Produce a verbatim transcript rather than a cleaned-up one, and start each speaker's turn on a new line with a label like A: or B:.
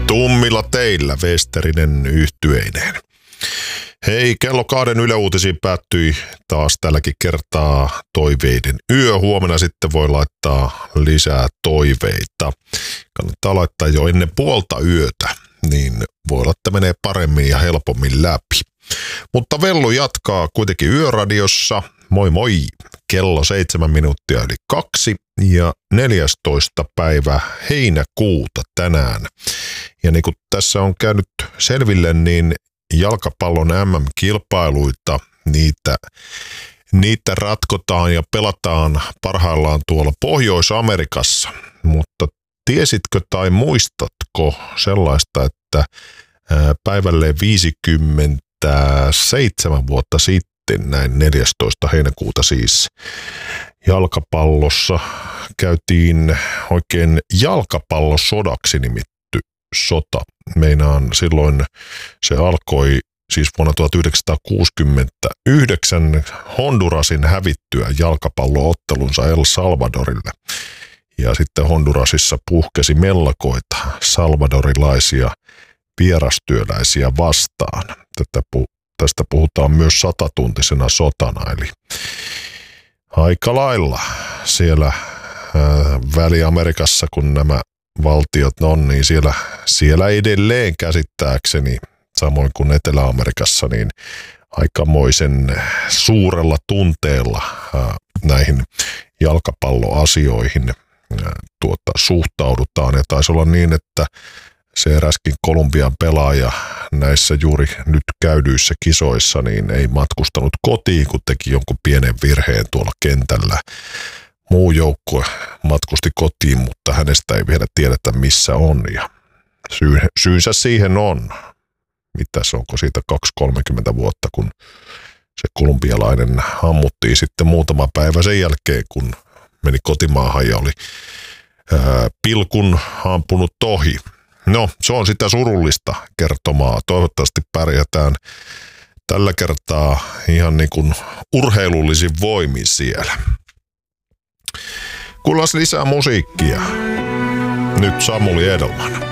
A: Tummilla teillä Westerinen yhtyeineen. Hei, kello kahden Yle Uutisiin päättyi taas tälläkin kertaa toiveiden yö. Huomenna sitten voi laittaa lisää toiveita. Kannattaa laittaa jo ennen puolta yötä, niin voi olla, että menee paremmin ja helpommin läpi. Mutta Vellu jatkaa kuitenkin Yöradiossa. Moi moi! Kello seitsemän minuuttia yli kaksi ja neljästoista päivä heinäkuuta tänään. Ja niin kuin tässä on käynyt selville, niin jalkapallon M M-kilpailuita, niitä, niitä ratkotaan ja pelataan parhaillaan tuolla Pohjois-Amerikassa. Mutta tiesitkö tai muistatko sellaista, että päivälleen viisikymmentäseitsemän vuotta sitten, näin neljästoista heinäkuuta siis, jalkapallossa käytiin oikein jalkapallosodaksi nimitty sota. Meinaan silloin se alkoi siis vuonna tuhatyhdeksänsataakuusikymmentäyhdeksän Hondurasin hävittyä jalkapalloottelunsa El Salvadorille. Ja sitten Hondurasissa puhkesi mellakoita salvadorilaisia vierastyöläisiä vastaan. Tätä pu- tästä puhutaan myös satatuntisena sotana, eli aika lailla siellä ää, Väli-Amerikassa, kun nämä valtiot on, niin siellä, siellä edelleen käsittääkseni, samoin kuin Etelä-Amerikassa, niin aikamoisen suurella tunteella ää, näihin jalkapalloasioihin ää, tuota, suhtaudutaan. Ja taisi olla niin, että se eräskin Kolumbian pelaaja näissä juuri nyt käydyissä kisoissa niin ei matkustanut kotiin, kun teki jonkun pienen virheen tuolla kentällä. Muu joukkue matkusti kotiin, mutta hänestä ei vielä tiedetä missä on. Ja syy, syynsä siihen on, mitäs onko siitä kaksi kolmekymmentä vuotta, kun se kolumbialainen ammuttiin sitten muutama päivä sen jälkeen, kun meni kotimaahan ja oli ää, pilkun ampunut ohi. No, se on sitä surullista kertomaa. Toivottavasti pärjätään tällä kertaa ihan niin kuin urheilullisin voimin siellä. Kuullaan lisää musiikkia. Nyt Samuli Edelman.